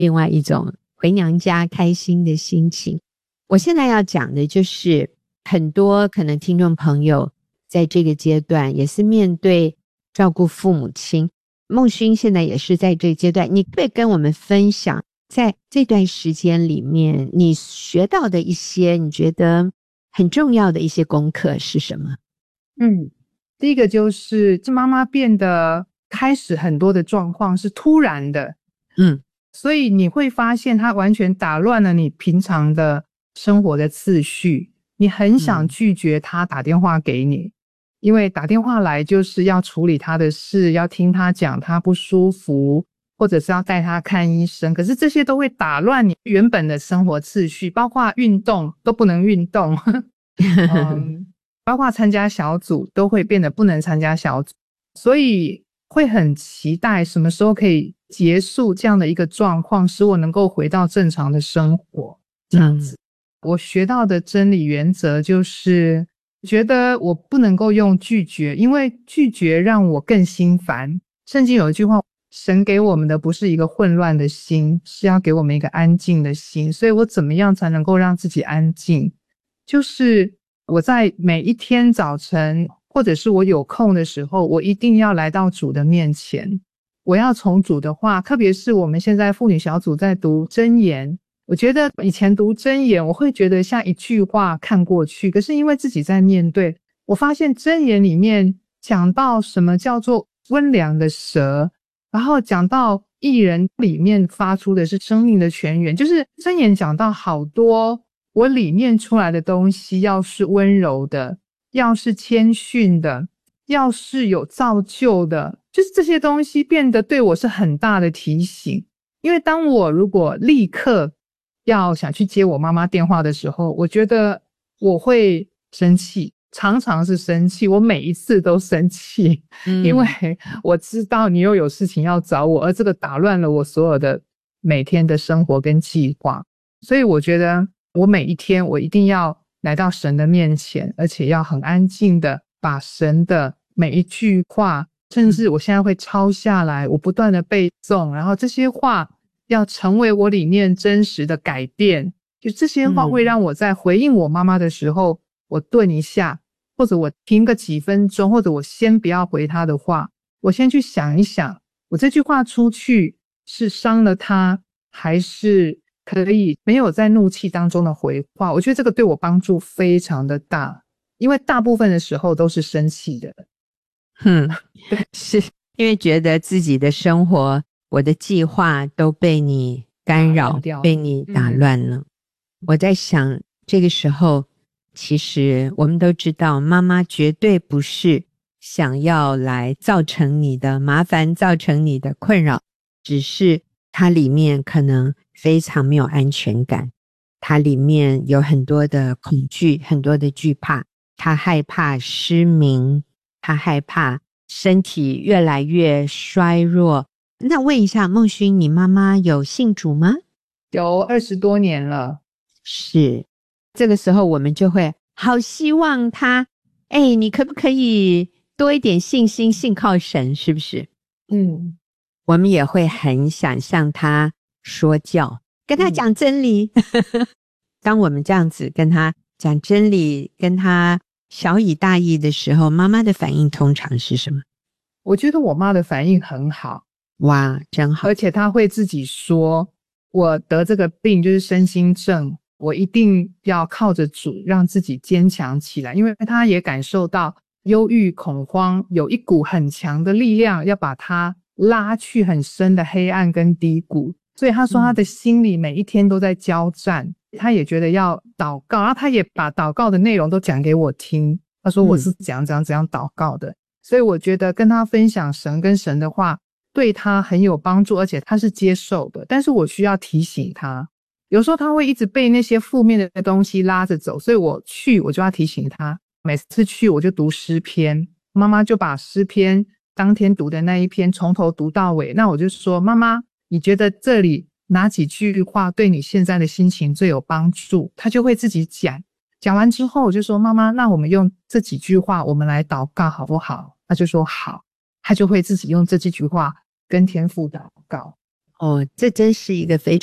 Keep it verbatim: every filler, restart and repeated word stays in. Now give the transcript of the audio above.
另外一种回娘家开心的心情。我现在要讲的就是很多可能听众朋友在这个阶段也是面对照顾父母亲，孟勋现在也是在这个阶段，你可不可以跟我们分享在这段时间里面你学到的一些你觉得很重要的一些功课是什么？ 嗯，第一个就是这妈妈变得开始很多的状况是突然的， 嗯， 所以你会发现她完全打乱了你平常的生活的次序，你很想拒绝她打电话给你，嗯，因为打电话来就是要处理她的事，要听她讲她不舒服，或者是要带她看医生，可是这些都会打乱你原本的生活次序，包括运动都不能运动嗯，包括参加小组都会变得不能参加小组，所以会很期待什么时候可以结束这样的一个状况，使我能够回到正常的生活这样子。嗯，我学到的真理原则就是觉得我不能够用拒绝，因为拒绝让我更心烦。圣经有一句话，神给我们的不是一个混乱的心，是要给我们一个安静的心，所以我怎么样才能够让自己安静，就是我在每一天早晨或者是我有空的时候，我一定要来到主的面前，我要从主的话，特别是我们现在妇女小组在读箴言，我觉得以前读箴言我会觉得像一句话看过去，可是因为自己在面对，我发现箴言里面讲到什么叫做温良的舌，然后讲到义人里面发出的是生命的泉源，就是箴言讲到好多我里面出来的东西要是温柔的，要是谦逊的，要是有造就的，就是这些东西变得对我是很大的提醒。因为当我如果立刻要想去接我妈妈电话的时候，我觉得我会生气，常常是生气，我每一次都生气，嗯，因为我知道你又有事情要找我，而这个打乱了我所有的每天的生活跟计划。所以我觉得我每一天我一定要来到神的面前，而且要很安静的把神的每一句话，甚至我现在会抄下来，我不断的背诵，然后这些话要成为我里面真实的改变，就这些话会让我在回应我妈妈的时候，嗯，我顿一下，或者我停个几分钟，或者我先不要回她的话，我先去想一想，我这句话出去是伤了她，还是可以没有在怒气当中的回话。我觉得这个对我帮助非常的大，因为大部分的时候都是生气的。 嗯，是因为觉得自己的生活，我的计划都被你干扰，被你打乱了。嗯，我在想这个时候，其实我们都知道妈妈绝对不是想要来造成你的麻烦，造成你的困扰，只是它里面可能非常没有安全感，它里面有很多的恐惧，很多的惧怕，他害怕失明，他害怕身体越来越衰弱。那问一下孟勋，你妈妈有信主吗？ 有二十多年了。 是，这个时候我们就会好希望他，哎，你可不可以多一点信心，信靠神，是不是？嗯，我们也会很想向他说教，跟他讲真理。嗯，当我们这样子跟他讲真理，跟他小以大义的时候，妈妈的反应通常是什么？ 我觉得我妈的反应很好。 哇，真好。 而且她会自己说，我得这个病就是身心症，我一定要靠着主让自己坚强起来，因为她也感受到忧郁恐慌有一股很强的力量要把她拉去很深的黑暗跟低谷，所以她说她的心里每一天都在交战，嗯，她也觉得要祷告，然后她也把祷告的内容都讲给我听，她说我是怎样怎样怎样祷告的，嗯，所以我觉得跟她分享神跟神的话对她很有帮助，而且她是接受的。但是我需要提醒她，有时候她会一直被那些负面的东西拉着走，所以我去我就要提醒她，每次去我就读诗篇，妈妈就把诗篇当天读的那一篇从头读到尾，那我就说妈妈你觉得这里哪几句话对你现在的心情最有帮助，她就会自己讲，讲完之后我就说妈妈那我们用这几句话我们来祷告好不好，她就说好，她就会自己用这几句话跟天父祷告。 哦，这真是一个非